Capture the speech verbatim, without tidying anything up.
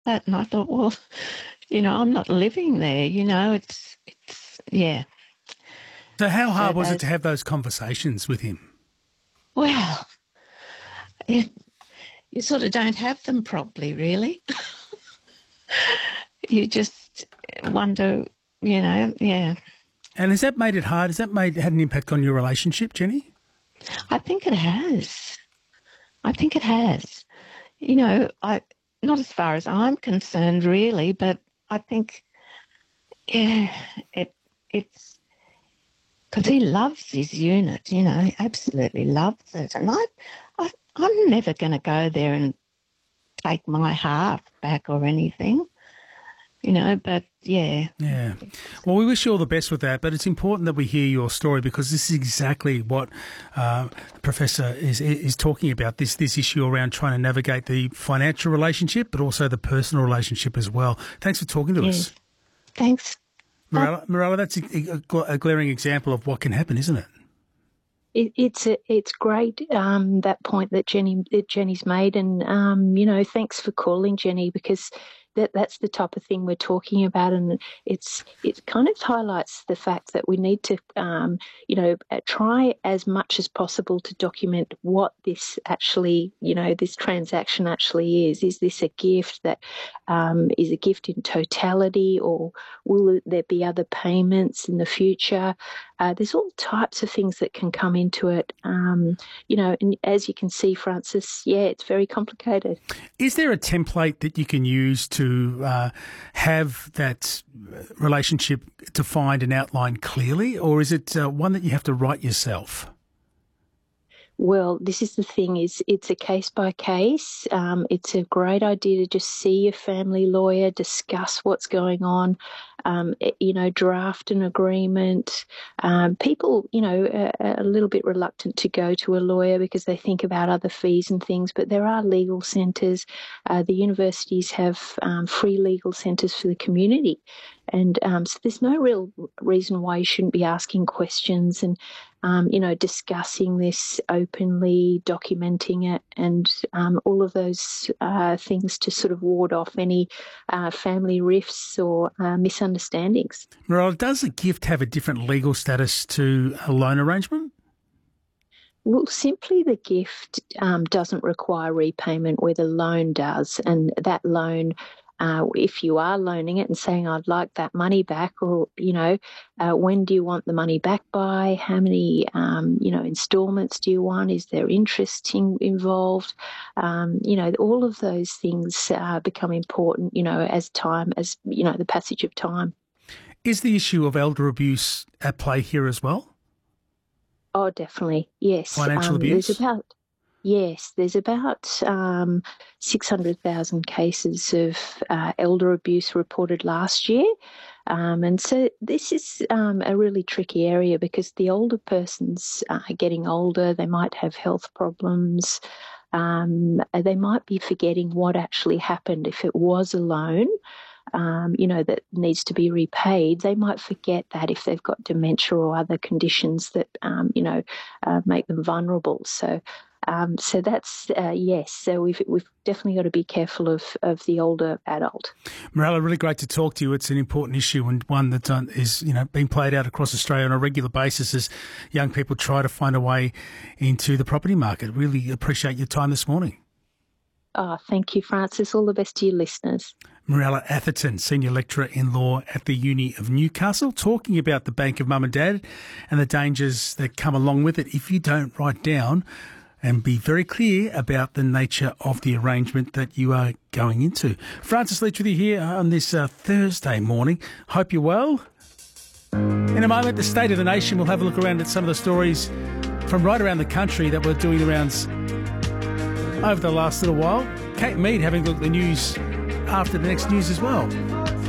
that, and I thought, well, you know, I'm not living there. You know, it's it's yeah. So how So hard was it those to have those conversations with him? well, you, you sort of don't have them properly, really. You just wonder, you know, yeah. And has that made it hard? Has that made had an impact on your relationship, Jenny? I think it has. I think it has. You know, I not as far as I'm concerned, really, but I think, yeah, it it's because he loves his unit. You know, he absolutely loves it, and I, I I'm never going to go there and take my half back or anything. You know, but yeah. Yeah. Well, we wish you all the best with that, but it's important that we hear your story because this is exactly what uh, the Professor is is talking about, this this issue around trying to navigate the financial relationship but also the personal relationship as well. Thanks for talking to Yeah. us. Thanks. Mirella, Mirella, that's a, a glaring example of what can happen, isn't it? It, it's a, it's great, um, that point that Jenny that Jenny's made, and um, you know, thanks for calling, Jenny, because that that's the type of thing we're talking about, and it's it kind of highlights the fact that we need to, um, you know, try as much as possible to document what this actually, you know, this transaction actually is. Is this a gift that um, is a gift in totality, or will there be other payments in the future? Uh, there's all types of things that can come into it, um, you know, and as you can see, Francis, yeah, it's very complicated. Is there a template that you can use to uh, have that relationship defined and outlined clearly, or is it uh, one that you have to write yourself? Well, this is the thing, is it's a case by case. Um, it's a great idea to just see a family lawyer, discuss what's going on, um, you know, draft an agreement. Um, people, you know, are a little bit reluctant to go to a lawyer because they think about other fees and things, but there are legal centres. Uh, the universities have um, free legal centres for the community. And um, so there's no real reason why you shouldn't be asking questions and, um, you know, discussing this openly, documenting it, and um, all of those uh, things to sort of ward off any uh, family rifts or uh, misunderstandings. Mirella, does a gift have a different legal status to a loan arrangement? Well, simply the gift um, doesn't require repayment where the loan does, and that loan, Uh, if you are loaning it and saying, I'd like that money back, or, you know, uh, when do you want the money back by? How many, um, you know, installments do you want? Is there interest in, involved? Um, you know, all of those things uh, become important, you know, as time, as, you know, the passage of time. Is the issue of elder abuse at play here as well? Oh, definitely, yes. Financial um, abuse? There's about... Yes, there's about um, six hundred thousand cases of uh, elder abuse reported last year. Um, and so this is um, a really tricky area because the older person's uh, getting older, they might have health problems, um, they might be forgetting what actually happened. If it was a loan, um, you know, that needs to be repaid, they might forget that if they've got dementia or other conditions that, um, you know, uh, make them vulnerable. So Um, so that's, uh, yes, so we've we've definitely got to be careful of, of the older adult. Mirella, really great to talk to you. It's an important issue and one that uh, is, you know, being played out across Australia on a regular basis as young people try to find a way into the property market. Really appreciate your time this morning. Oh, thank you, Francis. All the best to your listeners. Mirella Atherton, Senior Lecturer in Law at the Uni of Newcastle, talking about the Bank of Mum and Dad and the dangers that come along with it if you don't write down and be very clear about the nature of the arrangement that you are going into. Francis Leach with you here on this uh, Thursday morning. Hope you're well. In a moment, the State of the Nation. We'll have a look around at some of the stories from right around the country that we're doing the rounds over the last little while. Kate Mead having a look at the news after the next news as well.